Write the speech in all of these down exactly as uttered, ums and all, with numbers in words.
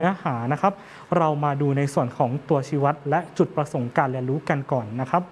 เนื้อหานะครับเรามาดูในส่วนของตัวชี้วัดและจุดประสงค์การเรียนรู้กันก่อนนะครับ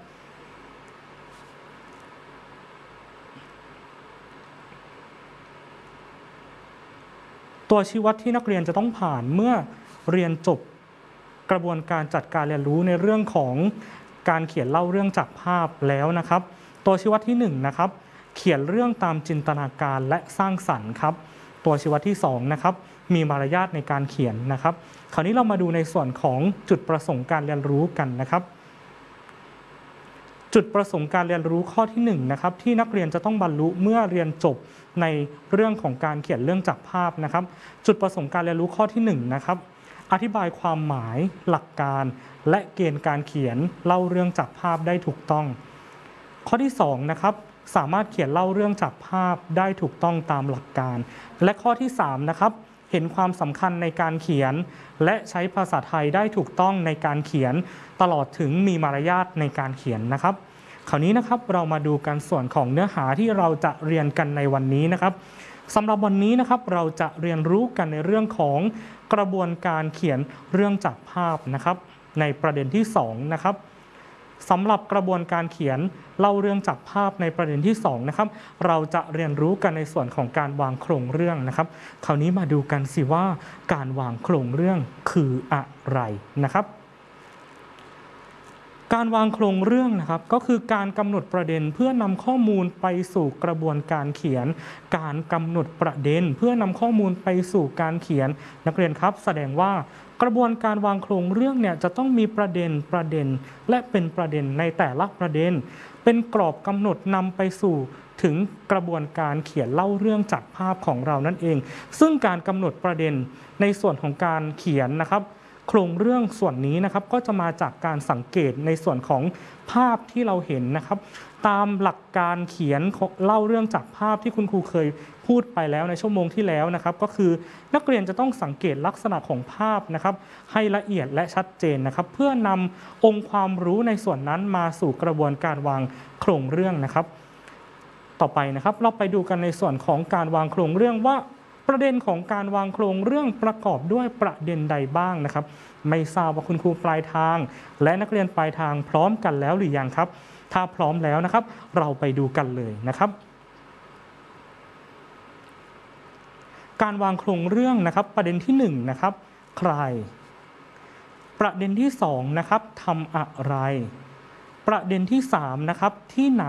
ตัวชี้วัดที่นักเรียนจะต้องผ่านเมื่อเรียนจบกระบวนการจัดการเรียนรู้ในเรื่องของการเขียนเล่าเรื่องจากภาพแล้วนะครับตัวชี้วัดที่หนึ่งนะครับเขียนเรื่องตามจินตนาการและสร้างสรรค์ครับตัวชี้วัดที่สองนะครับมีมารยาทในการเขียนนะครับคราวนี้เรามาดูในส่วนของจุดประสงค์การเรียนรู้กันนะครับจุดประสงค์การเรียนรู้ข้อที่หนึ่งนะครับที่นักเรียนจะต้องบรรลุเมื่อเรียนจบในเรื่องของการเขียนเรื่องจากภาพนะครับจุดประสงค์การเรียนรู้ข้อที่หนึ่งนะครับอธิบายความหมายหลักการและเกณฑ์การเขียนเล่าเรื่องจากภาพได้ถูกต้องข้อที่สองนะครับสามารถเขียนเล่าเรื่องจากภาพได้ถูกต้องตามหลักการและข้อที่สามนะครับเห็นความสำคัญในการเขียนและใช้ภาษาไทยได้ถูกต้องในการเขียนตลอดถึงมีมารยาทในการเขียนนะครับคราวนี้นะครับเรามาดูกันส่วนของเนื้อหาที่เราจะเรียนกันในวันนี้นะครับสำหรับวันนี้นะครับเราจะเรียนรู้กันในเรื่องของกระบวนการเขียนเรื่องจากภาพนะครับในประเด็นที่สองนะครับสำหรับกระบวนการเขียนเล่าเรื่องจากภาพในประเด็นที่สองนะครับเราจะเรียนรู้กันในส่วนของการวางโครงเรื่องนะครับคราวนี้มาดูกันสิว่าการวางโครงเรื่องคืออะไรนะครับการวางโครงเรื่องนะครับก็คือการกำหนดประเด็นเพื่อนำข้อมูลไปสู่กระบวนการเขียนการกำหนดประเด็นเพื่อนำข้อมูลไปสู่การเขียนนักเรียนครับแสดงว่ากระบวนการวางโครงเรื่องเนี่ยจะต้องมีประเด็นประเด็นและเป็นประเด็นในแต่ละประเด็นเป็นกรอบกำหนดนำไปสู่ถึงกระบวนการเขียนเล่าเรื่องจากภาพของเรานั่นเองซึ่งการกำหนดประเด็นในส่วนของการเขียนนะครับโครงเรื่องส่วนนี้นะครับก็จะมาจากการสังเกตในส่วนของภาพที่เราเห็นนะครับตามหลักการเขียนเล่าเรื่องจากภาพที่คุณครูเคยพูดไปแล้วในชั่วโมงที่แล้วนะครับก็คือนักเรียนจะต้องสังเกตลักษณะของภาพนะครับให้ละเอียดและชัดเจนนะครับเพื่อนำองค์ความรู้ในส่วนนั้นมาสู่กระบวนการวางโครงเรื่องนะครับต่อไปนะครับเราไปดูกันในส่วนของการวางโครงเรื่องว่าประเด็นของการวางโครงเรื่องประกอบด้วยประเด็นใดบ้างนะครับไม่ทราบว่าคุณครูปลายทางและนักเรียนปลายทางพร้อมกันแล้วหรือยังครับถ้าพร้อมแล้วนะครับเราไปดูกันเลยนะครับการวางโครงเรื่องนะครับประเด็นที่หนึ่งนะครับใครประเด็นที่สองนะครับทำอะไรประเด็นที่สามนะครับที่ไหน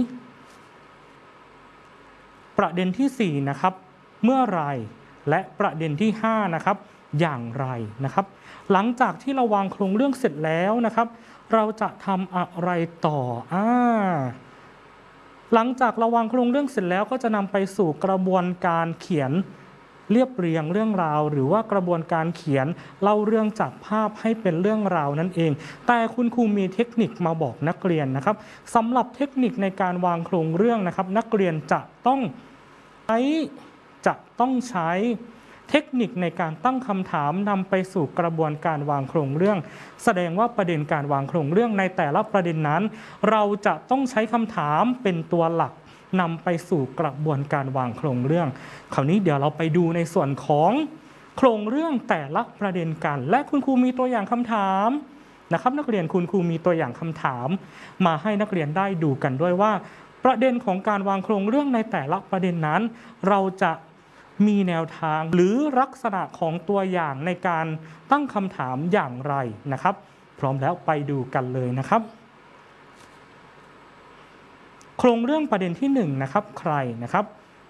ประเด็นที่สี่นะครับเมื่อไรและประเด็นที่ห้านะครับอย่างไรนะครับหลังจากที่เราวางโครงเรื่องเสร็จแล้วนะครับเราจะทำอะไรต่ออ่าหลังจากเราวางโครงเรื่องเสร็จแล้วก็จะนำไปสู่กระบวนการเขียนเรียบเรียงเรื่องราวหรือว่ากระบวนการเขียนเล่าเรื่องจากภาพให้เป็นเรื่องราวนั่นเองแต่คุณครูมีเทคนิคมาบอกนักเรียนนะครับสำหรับเทคนิคในการวางโครงเรื่องนะครับนักเรียนจะต้องใช้จะต้องใช้เทคนิคในการตั้งคำถามนำไปสู่กระบวนการวางโครงเรื่องแสดงว่าประเด็นการวางโครงเรื่องในแต่ละประเด็นนั้นเราจะต้องใช้คำถามเป็นตัวหลักนำไปสู่กระบวนการวางโครงเรื่องคราวนี้เดี๋ยวเราไปดูในส่วนของโครงเรื่องแต่ละประเด็นกันและคุณครูมีตัวอย่างคำถามนะครับนักเรียนคุณครูมีตัวอย่างคำถามมาให้นักเรียนได้ดูกันด้วยว่าประเด็นของการวางโครงเรื่องในแต่ละประเด็นนั้นเราจะมีแนวทางหรือลักษณะของตัวอย่างในการตั้งคำถามอย่างไรนะครับพร้อมแล้วไปดูกันเลยนะครับโครงเรื่องประเด็นที่หนึ่งนะครับใครนะครับ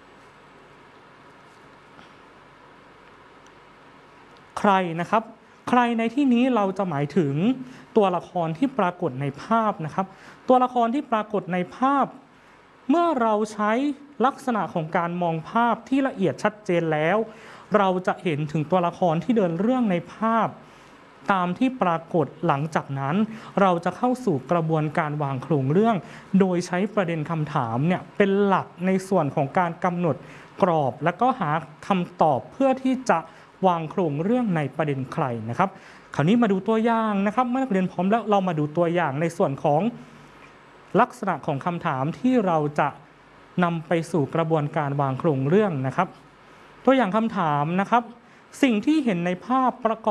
ใครนะครับใครในที่นี้เราจะหมายถึงตัวละครที่ปรากฏในภาพนะครับตัวละครที่ปรากฏในภาพเมื่อเราใช้ลักษณะของการมองภาพที่ละเอียดชัดเจนแล้วเราจะเห็นถึงตัวละครที่เดินเรื่องในภาพตามที่ปรากฏหลังจากนั้นเราจะเข้าสู่กระบวนการวางโครงเรื่องโดยใช้ประเด็นคำถามเนี่ยเป็นหลักในส่วนของการกำหนดกรอบและก็หาคำตอบเพื่อที่จะวางโครงเรื่องในประเด็นใครนะครับคราวนี้มาดูตัวอย่างนะครับเมื่อนักเรียนพร้อมแล้วเรามาดูตัวอย่างในส่วนของลักษณะของคำถามที่เราจะนำไปสู่กระบวนการวางโครงเรื่องนะครับตัวอย่างคำถามนะครับสิ่งที่เห็นในภาพประกอบ